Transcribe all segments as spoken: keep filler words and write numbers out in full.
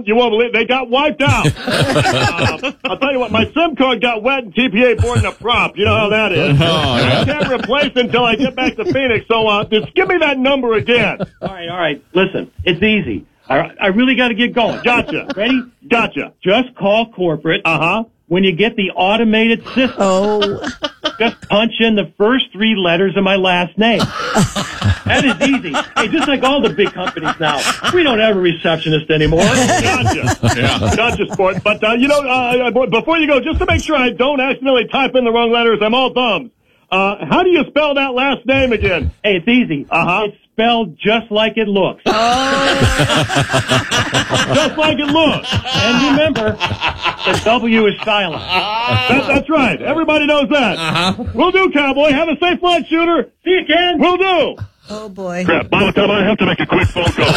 you won't believe it. They got wiped out. uh, I'll tell you what, my SIM card got wet and T P A boarding a prop. You know how that is. Oh, yeah. I can't replace it until I get back to Phoenix. So uh, just give me that number again. All right, all right. Listen, it's easy. I, I really got to get going. Gotcha. Ready? Gotcha. Just call corporate. Uh-huh. When you get the automated system, Oh. just punch in the first three letters of my last name. That is easy. Hey, just like all the big companies now, we don't have a receptionist anymore. Gotcha. Yeah. Gotcha, sport. But, uh, you know, uh, before you go, just to make sure I don't accidentally type in the wrong letters, I'm all thumbs. Uh, how do you spell that last name again? Hey, it's easy. Uh-huh. It's spelled just like it looks. Just like it looks. And remember, the W is silent. That, that's right. Everybody knows that. Uh-huh. Will do, cowboy. Have a safe flight, shooter. See you, Ken. Will do. Oh, boy. Crap, by the time I have to make a quick phone call.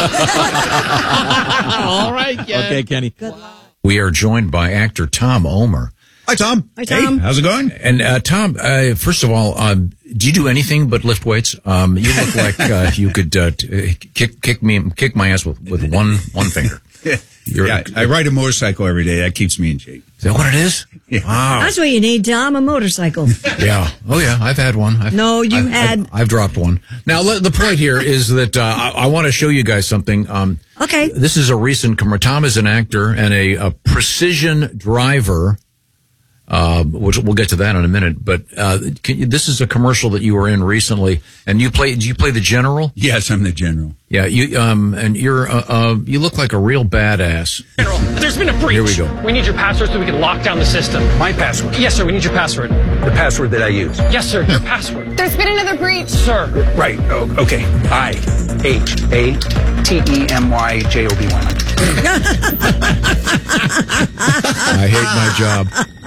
All right, Ken. Okay, Kenny. Good luck. We are joined by actor Tom Omer. Hi, Tom. Hi, Tom. Hey, how's it going? And uh, Tom, uh, first of all, um, do you do anything but lift weights? Um, you look like uh, you could uh, t- kick kick me kick my ass with, with one one finger. You're, yeah, I ride a motorcycle every day. That keeps me in shape. Is that what it is? Yeah. Wow. That's what you need, Tom, a motorcycle. Yeah. Oh, yeah. I've had one. I've, No, you I've, had- I've, I've dropped one. Now, le- the point here is that uh, I, I want to show you guys something. Um, Okay. This is a recent. Com- Tom is an actor and a, a precision driver. Uh, which we'll get to that in a minute. But uh, can you, this is a commercial that you were in recently, and you play. Do you play the general? Yes, I'm the general. Yeah. You um, and you're uh, uh, you look like a real badass. General, there's been a breach. Here we go. We need your password so we can lock down the system. My password. Yes, sir. We need your password. The password that I use. Yes, sir. Your password. There's been another breach. Sir. Right. Oh, okay. I H A T E M Y J O B one. I hate my job.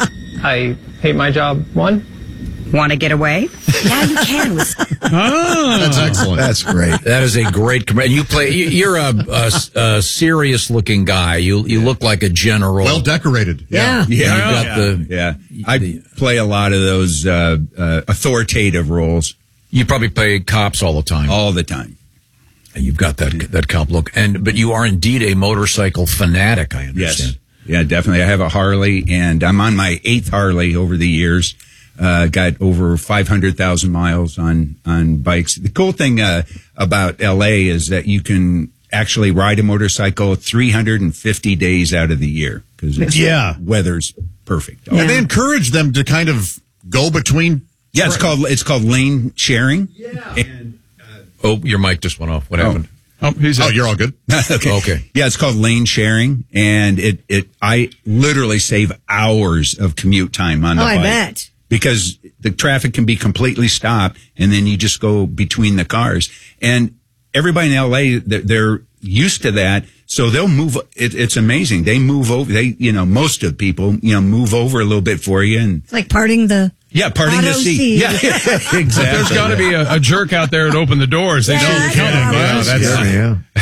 I hate my job. One. Want to get away? Yeah, you can. That's excellent. That's great. That is a great commercial. And you play. you- You're a, a, a serious-looking guy. You you look like a general. Well decorated. Yeah. Yeah, you got yeah. the- yeah. I play a lot of those uh, uh, authoritative roles You probably play cops all the time. all the time. You've got that that cop look, and but you are indeed a motorcycle fanatic. I understand. Yes. Yeah, definitely. I have a Harley, and I'm on my eighth Harley over the years. Uh, got over five hundred thousand miles on, on bikes. The cool thing uh, about L A is that you can actually ride a motorcycle three hundred fifty days out of the year because Yeah. weather's perfect. And they encourage them to kind of go between. Yeah, it's called it's called lane sharing. Yeah. And, Oh, your mic just went off. What Oh. happened? Oh, he's oh, you're all good. okay. Okay. Yeah, it's called lane sharing, and it it I literally save hours of commute time on the Oh, I bike. bet. Because the traffic can be completely stopped, and then you just go between the cars. And everybody in L A, they're, they're used to that, so they'll move. It, it's amazing. They move over. They, you know, most of people, you know, move over a little bit for you, and It's like parting the. yeah, parting the Auto seat. seat. Yeah, exactly. There's got to be a, a jerk out there to open the doors. They Yeah, know that's you're coming. what I Yeah, was- that's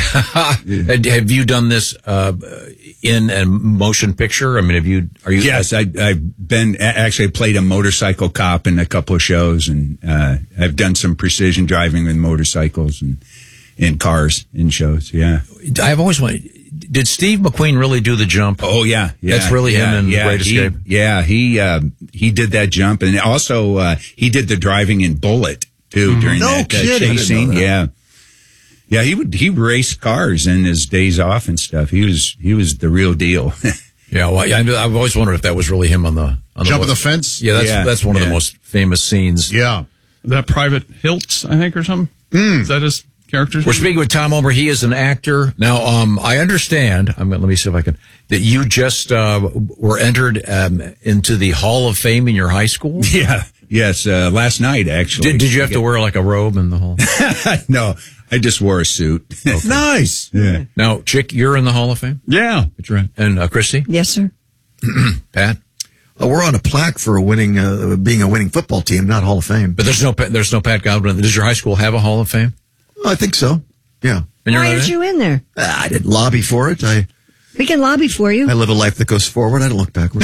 Yeah. And have you done this uh, in a motion picture? I mean, have you? Are you? Yes, I, I've been actually played a motorcycle cop in a couple of shows, and uh, I've done some precision driving with motorcycles and in cars in shows. Yeah. I've always wanted. Did Steve McQueen really do the jump? Oh yeah, yeah. That's really yeah, him in yeah, Great he, Escape? Yeah, he uh, he did that jump, and also uh, he did the driving in Bullet too during No that uh, kidding. I didn't chase know scene. that. Yeah, yeah. He would he raced cars in his days off and stuff. He was he was the real deal. Yeah, well, I, I've always wondered if that was really him on the on Jump the, the fence? Yeah, that's Yeah, that's one of the yeah. most famous scenes. Yeah. That Private Hiltz, I think, or something. Is that his character's We're name? speaking with Tom Omer. He is an actor. Now, um, I understand. I'm gonna, let me see if I can. That you just uh, were entered um, into the Hall of Fame in your high school. yeah. Yes. Uh, last night actually. Did, did you have to wear like a robe in the hall? No, I just wore a suit. Nice. Yeah. Now, Chick, you're in the Hall of Fame. Yeah. That's right. And uh, Christy, Yes, sir. Pat, Uh, we're on a plaque for a winning, uh, being a winning football team, not Hall of Fame. but there's no Pa- there's no Pat Godwin. Does your high school have a Hall of Fame? I think so. Yeah. And you're Why not aren't in? you in there? Uh, I didn't lobby for it. I, We can lobby for you. I live a life that goes forward. I don't look backward.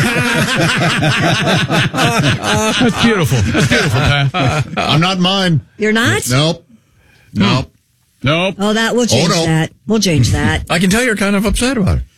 That's beautiful. That's beautiful, Pat. I'm not mine. You're not? Nope. Nope. Nope. Oh, that we'll change no. that. We'll change that. I can tell you're kind of upset about it.